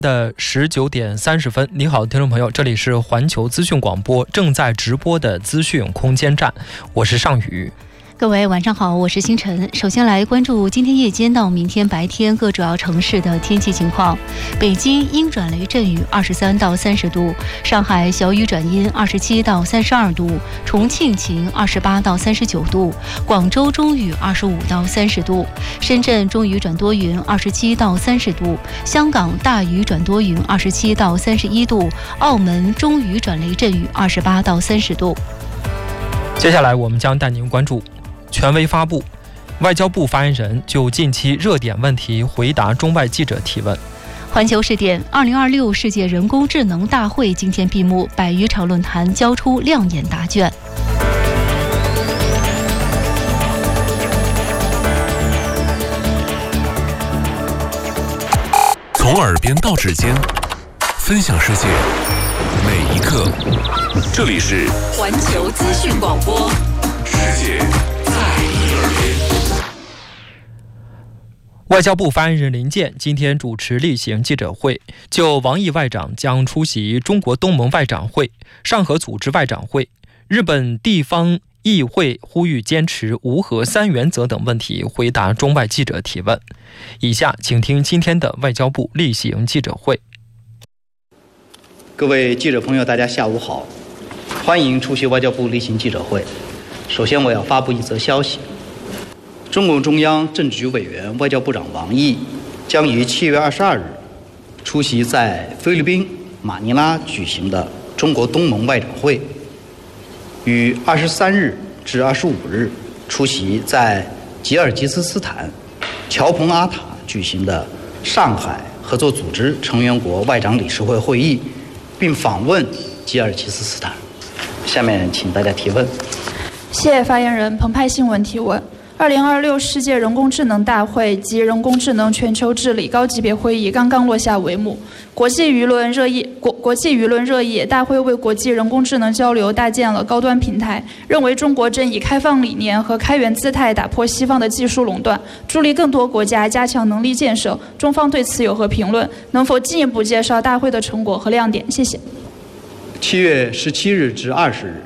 的19点30分，你好，听众朋友，这里是环球资讯广播正在直播的资讯空间站，我是尚宇。 各位晚上好，我是星辰。首先来关注今天夜间到明天白天各主要城市的天气情况。北京阴转雷阵雨23到30度，上海小雨转阴27到32度，重庆晴28到39度，广州中雨25到30度，深圳中雨转多云27到30度，香港大雨转多云27到31度，澳门中雨转雷阵雨28到30度。 接下来我们将带您关注权威发布，外交部发言人就近期热点问题回答中外记者提问。 环球视点，2026世界人工智能大会今天闭幕，100余场论坛交出亮眼答卷。 从耳边到指尖，分享世界每一刻。这里是环球资讯广播， 世界外交部发言人林健今天主持例行记者会，就王毅外长将出席中国东盟外长会、上合组织外长会、日本地方议会呼吁坚持无核三原则等问题回答中外记者提问。以下请听今天的外交部例行记者会。 各位记者朋友，大家下午好，欢迎出席外交部例行记者会。首先我要发布一则消息，中共中央政治局委员、外交部长王毅将于7月22日出席在菲律宾马尼拉举行的中国东盟外长会，于23日至25日出席在吉尔吉斯斯坦乔蓬阿塔举行的上海合作组织成员国外长理事会会议，并访问吉尔吉斯斯坦。下面请大家提问。 谢谢发言人。澎湃新闻提问：2026世界人工智能大会及人工智能全球治理高级别会议刚刚落下帷幕，国际舆论热议，大会为国际人工智能交流搭建了高端平台，认为中国正以开放理念和开源姿态打破西方的技术垄断，助力更多国家加强能力建设。中方对此有何评论？能否进一步介绍大会的成果和亮点？谢谢。 7月17日至20日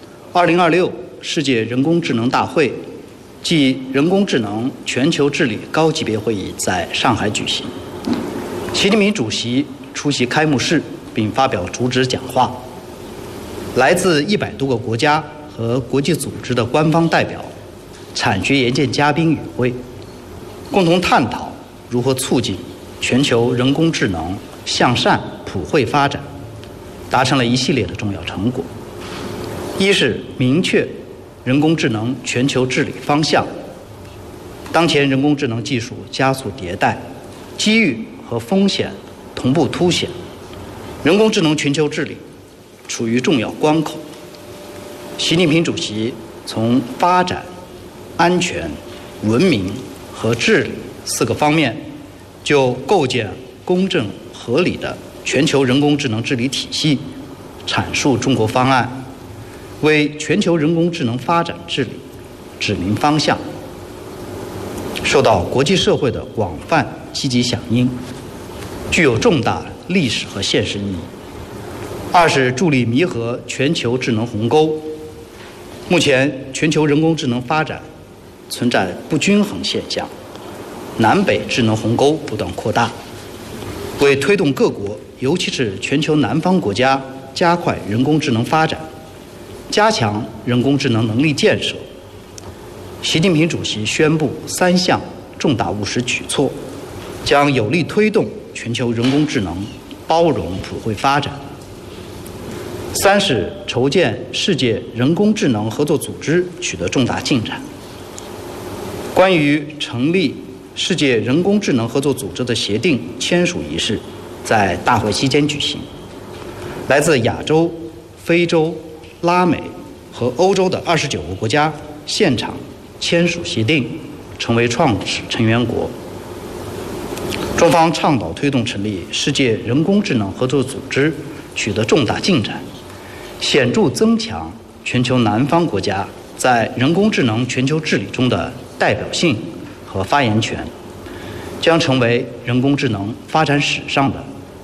，2026世界人工智能大会即人工智能全球治理高级别会议在上海举行。习近平主席出席开幕式并发表主旨讲话。来自100多个国家和国际组织的官方代表、产学研界嘉宾与会，共同探讨如何促进全球人工智能向善普惠发展，达成了一系列的重要成果。一是明确人工智能全球治理方向。当前人工智能技术加速迭代，机遇和风险同步凸显，人工智能全球治理处于重要关口。习近平主席从发展、安全、文明和治理4个方面，就构建公正合理的全球人工智能治理体系阐述中国方案，为全球人工智能发展治理指明方向，受到国际社会的广泛积极响应，具有重大历史和现实意义。二是助力弥合全球智能鸿沟。目前全球人工智能发展存在不均衡现象，南北智能鸿沟不断扩大。为推动各国，尤其是全球南方国家加快人工智能发展，加强人工智能能力建设，习近平主席宣布3项重大务实举措，将有力推动全球人工智能包容普惠发展。三是筹建世界人工智能合作组织取得重大进展。关于成立世界人工智能合作组织的协定签署仪式在大会期间举行，来自亚洲、非洲、拉美和欧洲的29个国家现场签署协定，成为创始成员国。中方倡导推动成立世界人工智能合作组织取得重大进展，显著增强全球南方国家在人工智能全球治理中的代表性和发言权，将成为人工智能发展史上的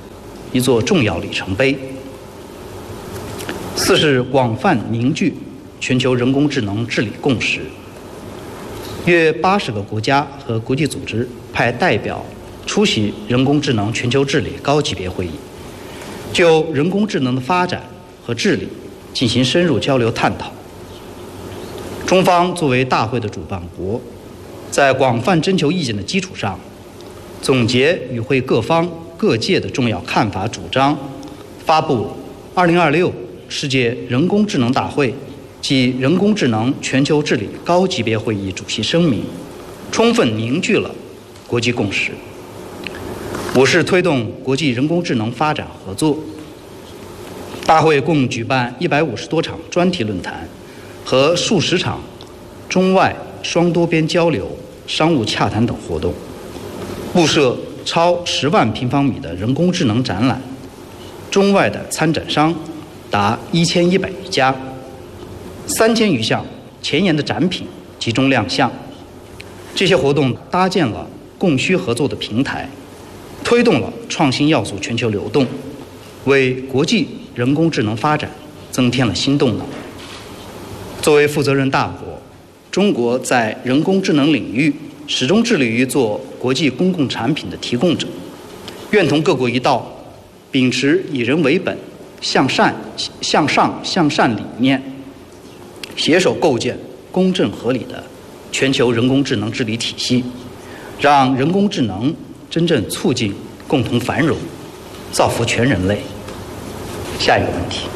一座重要里程碑。四是广泛凝聚全球人工智能治理共识。约80个国家和国际组织派代表出席人工智能全球治理高级别会议，就人工智能的发展和治理进行深入交流探讨。中方作为大会的主办国，在广泛征求意见的基础上，总结与会各方各界的重要看法主张，发布2026世界人工智能大会及人工智能全球治理高级别会议主席声明，充分凝聚了国际共识。五是推动国际人工智能发展合作。大会共举办150多场专题论坛和数十场中外双多边交流、商务洽谈等活动，布设超10万平方米的人工智能展览，中外的参展商达1100余家，3000余项前沿的展品集中亮相。这些活动搭建了供需合作的平台，推动了创新要素全球流动，为国际人工智能发展增添了新动能。作为负责任大国，中国在人工智能领域始终致力于做国际公共产品的提供者，愿同各国一道，秉持以人为本、向上向善理念，携手构建公正合理的全球人工智能治理体系，让人工智能真正促进共同繁荣，造福全人类。下一个问题。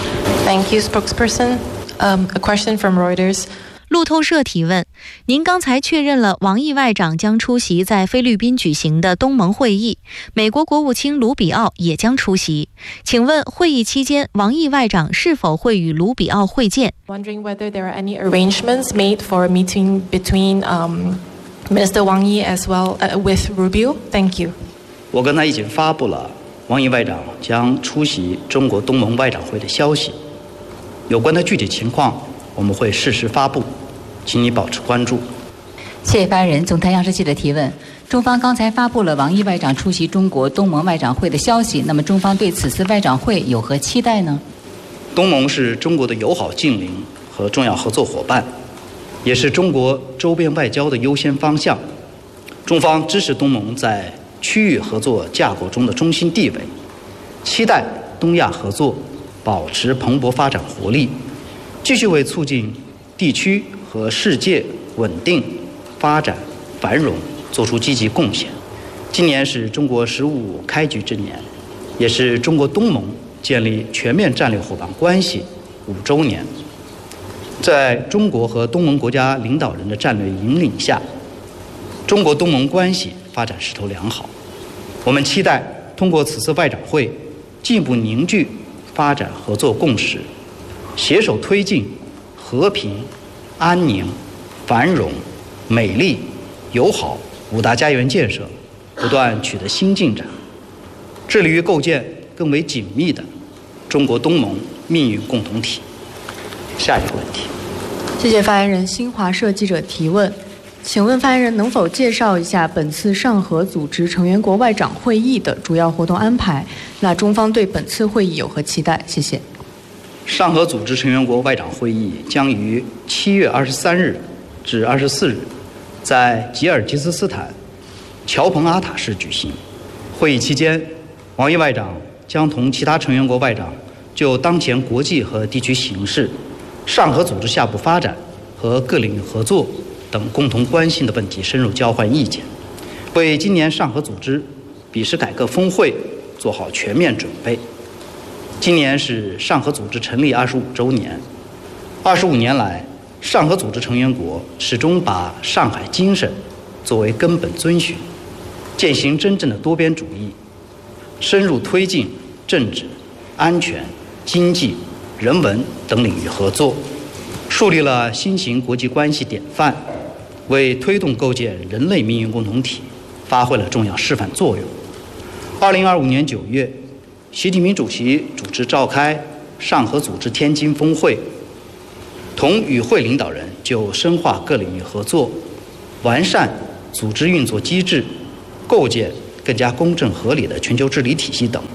Thank you, spokesperson. A question from Reuters. 路透社提问：您刚才确认了王毅外长将出席在菲律宾举行的东盟会议，美国国务卿卢比奥也将出席。请问会议期间，王毅外长是否会与卢比奥会见？ Wondering whether there are any arrangements made for a meeting between Minister Wang Yi as well with Rubio. Thank you. 我刚才已经发布了王毅外长将出席中国东盟外长会的消息，有关的具体情况我们会适时发布，请你保持关注。 谢谢发言人。总台央视记者提问：中方刚才发布了王毅外长出席中国东盟外长会的消息，那么中方对此次外长会有何期待呢？ 东盟是中国的友好近邻和重要合作伙伴，也是中国周边外交的优先方向。中方支持东盟在区域合作架构中的中心地位，期待东亚合作保持蓬勃发展活力，继续为促进地区和世界稳定、发展、繁荣做出积极贡献。今年是中国“15五”开局之年，也是中国东盟建立全面战略伙伴关系5周年。在中国和东盟国家领导人的战略引领下，中国东盟关系发展势头良好。我们期待通过此次外长会，进一步凝聚发展合作共识，携手推进和平、安宁、繁荣、美丽、友好5大家园建设不断取得新进展，致力于构建更为紧密的中国东盟命运共同体。下一个问题。 谢谢发言人。新华社记者提问：请问发言人能否介绍一下本次上合组织成员国外长会议的主要活动安排？那中方对本次会议有何期待？谢谢。 上合组织成员国外长会议将于7月23日至24日在吉尔吉斯斯坦乔彭阿塔市举行。会议期间，王毅外长将同其他成员国外长就当前国际和地区形势、上合组织下步发展和各领域合作等共同关心的问题深入交换意见，为今年上合组织比试改革峰会做好全面准备。今年是上合组织成立25周年，25年来，上合组织成员国始终把上海精神作为根本遵循，践行真正的多边主义，深入推进政治、安全、经济、人文等领域合作，树立了新型国际关系典范，为推动构建人类命运共同体发挥了重要示范作用。2025年9月，习近平主席主持召开上合组织天津峰会，同与会领导人就深化各领域合作、完善组织运作机制、构建更加公正合理的全球治理体系等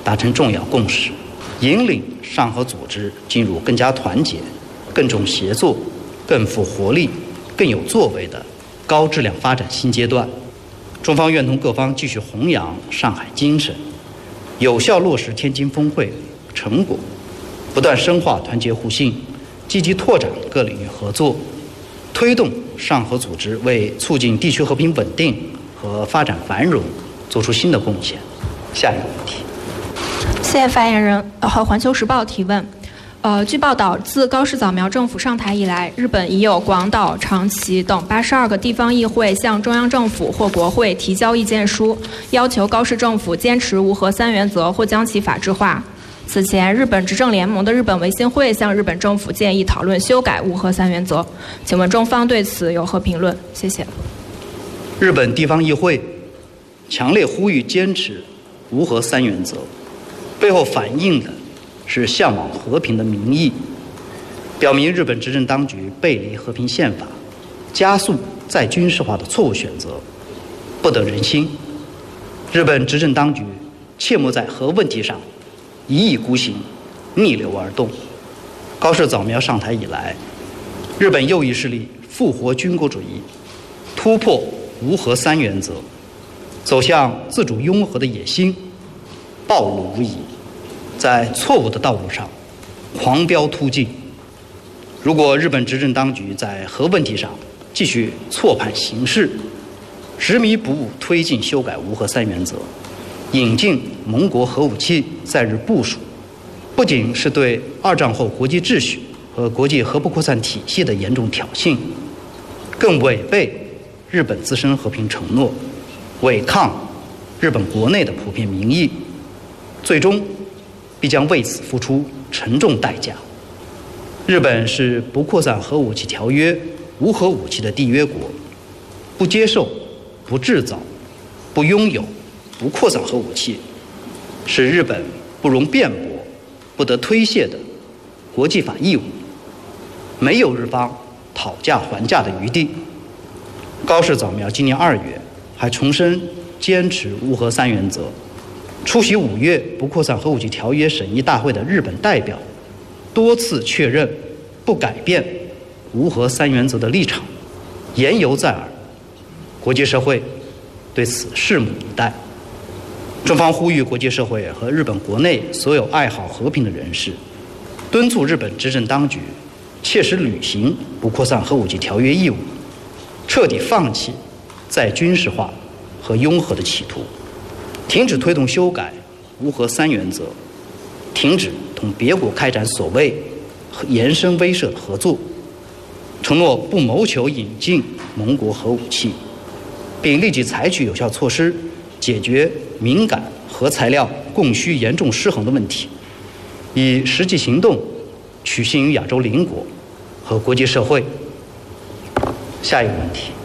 达成重要共识，引领上合组织进入更加团结、更重协作、更富活力、更有作为的高质量发展新阶段。中方愿同各方继续弘扬上海精神，有效落实天津峰会成果，不断深化团结互信，积极拓展各领域合作，推动上合组织为促进地区和平稳定和发展繁荣做出新的贡献。下一个问题。 谢谢发言人。环球时报提问。据报道，自高市早苗政府上台以来，日本已有广岛、长崎等82个地方议会向中央政府或国会提交意见书，要求高市政府坚持无核三原则或将其法制化。此前，日本执政联盟的日本维新会向日本政府建议讨论修改无核三原则，请问中方对此有何评论？谢谢。 日本地方议会强烈呼吁坚持无核三原则，背后反映的是向往和平的民意，表明日本执政当局背离和平宪法，加速再军事化的错误选择，不得人心。日本执政当局切莫在核问题上一意孤行，逆流而动。高市早苗上台以来，日本右翼势力复活军国主义，突破无核三原则，走向自主拥核的野心暴露无遗，在错误的道路上狂飙突进。如果日本执政当局在核问题上继续错判形势，执迷不悟推进修改无核三原则，引进盟国核武器在日部署，不仅是对二战后国际秩序和国际核不扩散体系的严重挑衅，更违背日本自身和平承诺，违抗日本国内的普遍民意，最终必将为此付出沉重代价。日本是不扩散核武器条约无核武器的缔约国，不接受、不制造、不拥有、不扩散核武器，是日本不容辩驳、不得推卸的国际法义务，没有日方讨价还价的余地。高市早苗今年2月还重申坚持无核三原则，出席5月不扩散核武器条约审议大会的日本代表多次确认不改变无核三原则的立场，言犹在耳。国际社会对此拭目以待。中方呼吁国际社会和日本国内所有爱好和平的人士，敦促日本执政当局切实履行不扩散核武器条约义务，彻底放弃再军事化和拥核的企图，停止推动修改无核三原则，停止同别国开展所谓延伸威慑的合作，承诺不谋求引进盟国核武器，并立即采取有效措施解决敏感核材料供需严重失衡的问题，以实际行动取信于亚洲邻国和国际社会。下一个问题。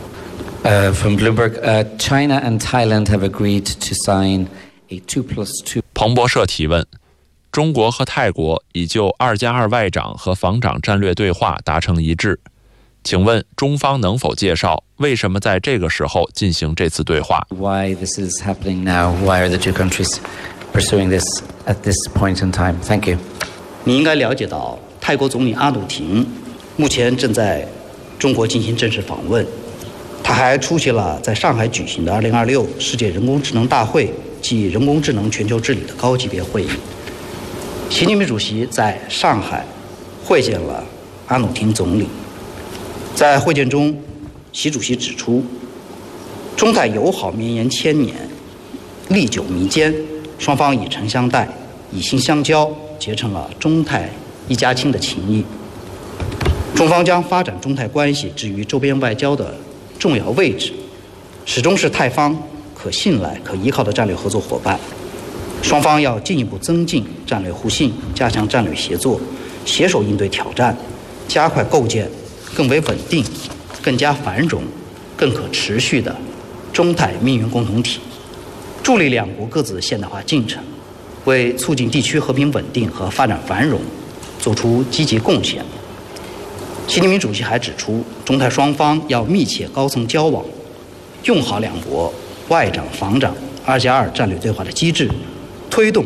From Bloomberg, China and Thailand have agreed to sign a 2+2. 彭博社提问：中国和泰国已就2+2外长和防长战略对话达成一致，请问中方能否介绍为什么在这个时候进行这次对话 ？Why this is happening now? Why are the two countries pursuing this at this point in time? Thank you. 你应该了解到，泰国总理阿努廷目前正在中国进行正式访问，他还出席了在上海举行的2026世界人工智能大会暨人工智能全球治理的高级别会议。习近平主席在上海会见了阿努廷总理。在会见中，习主席指出，中泰友好绵延1000年，历久弥坚，双方以诚相待，以心相交，结成了中泰一家亲的情谊。中方将发展中泰关系置于周边外交的重要位置，始终是泰方可信赖、可依靠的战略合作伙伴。双方要进一步增进战略互信，加强战略协作，携手应对挑战，加快构建更为稳定、更加繁荣、更可持续的中泰命运共同体，助力两国各自现代化进程，为促进地区和平稳定和发展繁荣做出积极贡献。习近平主席还指出，中泰双方要密切高层交往，用好两国外长、防长2+2战略对话的机制，推动